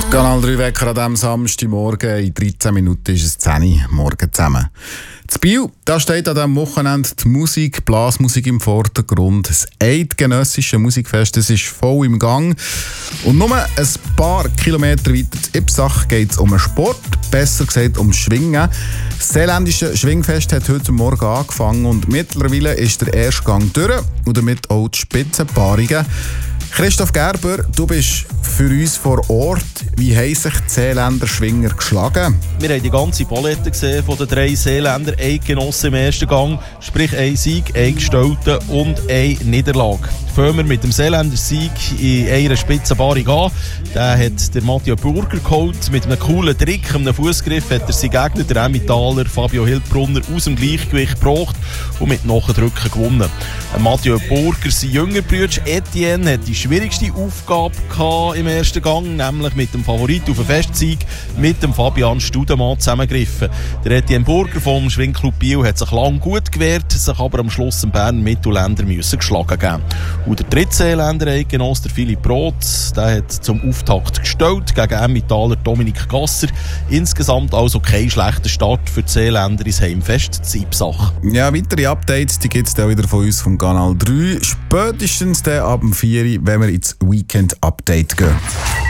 Kanal 3 Wecker an diesem Samstagmorgen. In 13 Minuten ist es 10 Uhr morgen zusammen. In Biel, da steht an diesem Wochenende die Musik, Blasmusik im Vordergrund. Das eidgenössische Musikfest, das ist voll im Gang. Und nur ein paar Kilometer weiter in Ipsach geht es um einen Sport, besser gesagt um Schwingen. Das seeländische Schwingfest hat heute Morgen angefangen und mittlerweile ist der erste Gang durch und damit auch die Spitzenpaarungen. Christoph Gerber, du bist für uns vor Ort. Wie haben sich die Seeländer Schwinger geschlagen? Wir haben die ganze Palette gesehen von den 3 Seeländern. Ein Genosse im ersten Gang, sprich ein Sieg, ein Gestellte und eine Niederlage. Fangen wir mit dem Seeländer Sieg in einer Spitzenpaarung an. Den hat der Mathieu Burger geholt. Mit einem coolen Trick, einem Fußgriff, hat er seinen Gegner, der Emmentaler Fabio Hildbrunner, aus dem Gleichgewicht gebracht und mit Nachdrücken gewonnen. Mathieu Burger, sein jüngerer Bruder Etienne, hat die schwierigste Aufgabe gehabt im ersten Gang, nämlich mit dem Favorit auf den Festsieg, mit dem Fabian Studemann zusammengegriffen. Der Etienne Burger vom Schwingclub Biel hat sich lange gut gewehrt, sich aber am Schluss im Bern Mittelländer geschlagen geben. Und der dritte Seeländer, Eidgenoss, der Philipp Roth, der hat zum Auftakt gestellt gegen Emmentaler Dominik Gasser. Insgesamt also kein schlechter Start für die Seeländer ins Heimfest zu Ipsach. Ja, weitere Updates gibt es dann wieder von uns vom Kanal 3. Spätestens dann ab dem 4 Uhr, wenn wir ins Weekend-Update gehen.